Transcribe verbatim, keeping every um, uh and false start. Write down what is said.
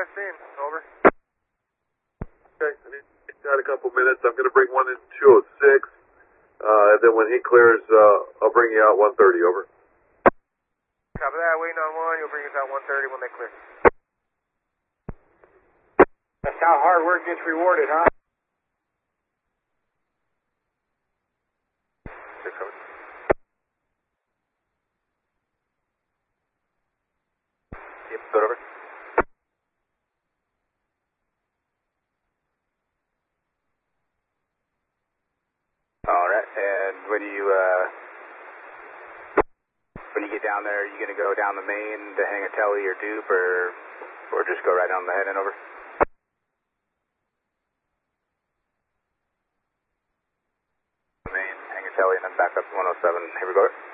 five scene, over. Okay, I need, got a couple minutes. I'm going to bring one in two oh six, uh, and then when he clears, uh, I'll bring you out one thirty, over. Copy that, waiting on one, you'll bring us out one thirty when they clear. That's how hard work gets rewarded, huh? Six over. Yep, good over. Alright, and when you, uh, when you get down there, are you going to go down the main to hang a telly or dupe, or, or just go right down the head and over? Main, hang a telly, and then back up to one oh seven. Here we go.